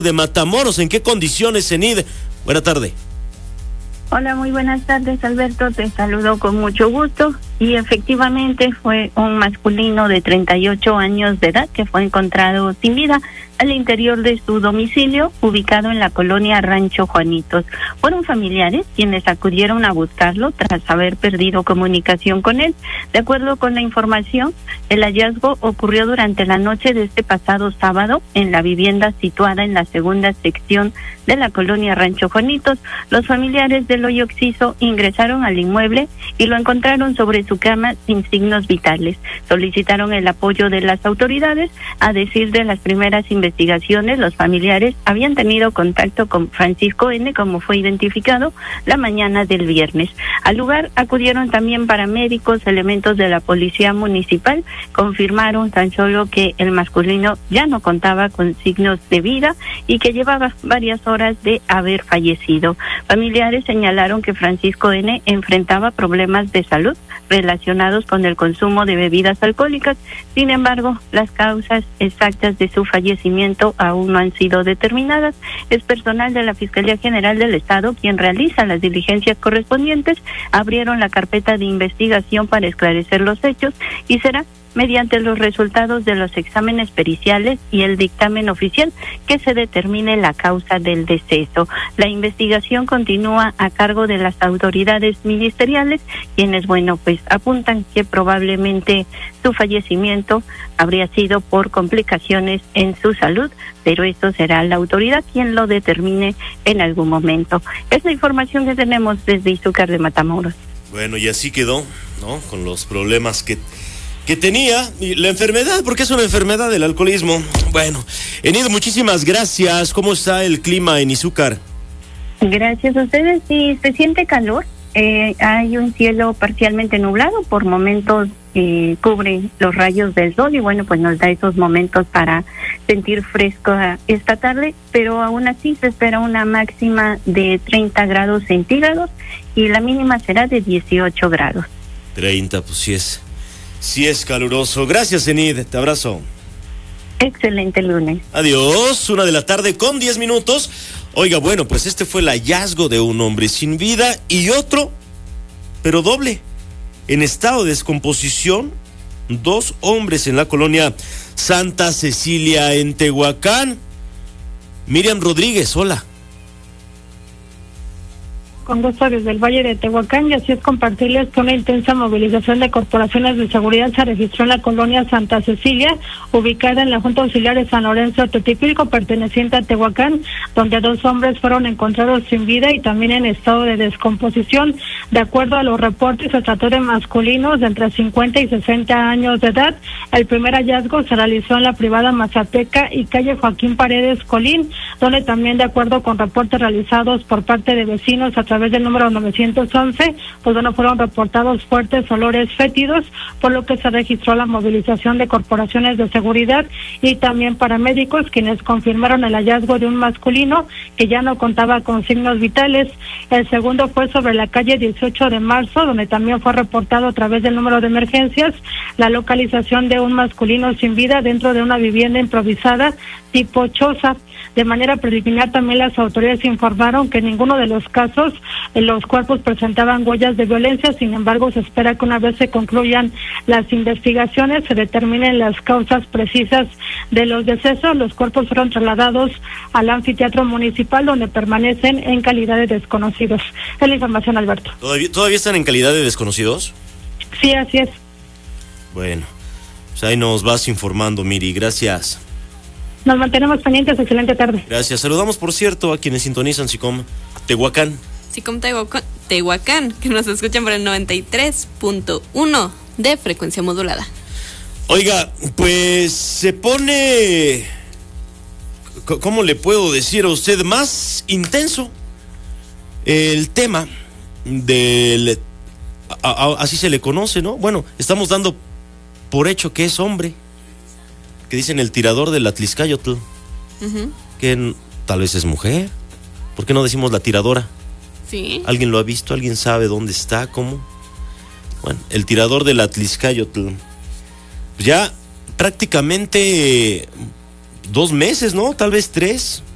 de Matamoros. ¿En qué condiciones, Enid? Buena tarde. Hola, muy buenas tardes, Alberto. Te saludo con mucho gusto. Y efectivamente fue un masculino de 38 años de edad que fue encontrado sin vida al interior de su domicilio, ubicado en la colonia Rancho Juanitos. Fueron familiares quienes acudieron a buscarlo tras haber perdido comunicación con él. De acuerdo con la información, el hallazgo ocurrió durante la noche de este pasado sábado en la vivienda situada en la segunda sección de la colonia Rancho Juanitos. Los familiares del hoyo occiso ingresaron al inmueble y lo encontraron sobre su cama sin signos vitales. Solicitaron el apoyo de las autoridades. A decir de las primeras investigaciones, los familiares habían tenido contacto con Francisco N., como fue identificado la mañana del viernes. Al lugar acudieron también paramédicos, elementos de la policía municipal. Confirmaron tan solo que el masculino ya no contaba con signos de vida y que llevaba varias horas de haber fallecido. Familiares señalaron que Francisco N. enfrentaba problemas de salud relacionados con el consumo de bebidas alcohólicas. Sin embargo, las causas exactas de su fallecimiento aún no han sido determinadas. Es personal de la Fiscalía General del Estado quien realiza las diligencias correspondientes. Abrieron la carpeta de investigación para esclarecer los hechos y será mediante los resultados de los exámenes periciales y el dictamen oficial que se determine la causa del deceso. La investigación continúa a cargo de las autoridades ministeriales, quienes, pues apuntan que probablemente su fallecimiento habría sido por complicaciones en su salud, pero esto será la autoridad quien lo determine en algún momento. Es la información que tenemos desde Izúcar de Matamoros. Bueno, y así quedó, ¿no? Con los problemas que tenía, y la enfermedad, porque es una enfermedad del alcoholismo. Bueno, Enid, muchísimas gracias. ¿Cómo está el clima en Izúcar? Gracias a ustedes. Sí, se siente calor. Hay un cielo parcialmente nublado, por momentos cubre los rayos del sol y pues nos da esos momentos para sentir fresco esta tarde, pero aún así se espera una máxima de 30 grados centígrados y la mínima será de 18 grados. 30, pues sí es caluroso. Gracias, Enid, te abrazo. Excelente lunes. Adiós, 1:10 p.m. Oiga, pues este fue el hallazgo de un hombre sin vida y otro, pero doble, en estado de descomposición, 2 hombres en la colonia Santa Cecilia en Tehuacán. Miriam Rodríguez, hola. Con gusto desde el Valle de Tehuacán, y así es compartirles que una intensa movilización de corporaciones de seguridad se registró en la colonia Santa Cecilia, ubicada en la Junta Auxiliar de San Lorenzo Teotihuacán, perteneciente a Tehuacán, donde 2 hombres fueron encontrados sin vida y también en estado de descomposición. De acuerdo a los reportes, se trató de masculinos de entre 50 y 60 años de edad. El primer hallazgo se realizó en la privada Mazateca y calle Joaquín Paredes Colín, donde también, de acuerdo con reportes realizados por parte de vecinos a través del número 911, fueron reportados fuertes olores fétidos, por lo que se registró la movilización de corporaciones de seguridad y también paramédicos, quienes confirmaron el hallazgo de un masculino que ya no contaba con signos vitales. El segundo fue sobre la calle 18 de marzo, donde también fue reportado a través del número de emergencias la localización de un masculino sin vida dentro de una vivienda improvisada tipo choza. De manera preliminar, también las autoridades informaron que en ninguno de los casos los cuerpos presentaban huellas de violencia. Sin embargo, se espera que una vez se concluyan las investigaciones, se determinen las causas precisas de los decesos. Los cuerpos fueron trasladados al anfiteatro municipal, donde permanecen en calidad de desconocidos. Es la información, Alberto. ¿Todavía están en calidad de desconocidos? Sí, así es. Bueno, pues ahí nos vas informando, Miri. Gracias. Nos mantenemos pendientes. Excelente tarde. Gracias. Saludamos, por cierto, a quienes sintonizan SICOM Tehuacán. SICOM Tehuacán, que nos escuchan por el 93.1 de frecuencia modulada. Oiga, pues se pone, ¿cómo le puedo decir a usted? Más intenso el tema del, así se le conoce, ¿no? Bueno, estamos dando por hecho que es hombre, que dicen el tirador del Atliscayotl, que tal vez es mujer. ¿Por qué no decimos la tiradora? Sí. ¿Alguien lo ha visto? ¿Alguien sabe dónde está? ¿Cómo? Bueno, el tirador del Atliscayotl. Ya prácticamente 2 meses, ¿no? Tal vez 3,